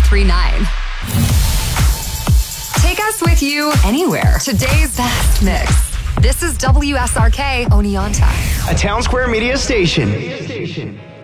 1039. Take us with you anywhere. Today's best mix. This is WSRK Oneonta. A Town Square Media station.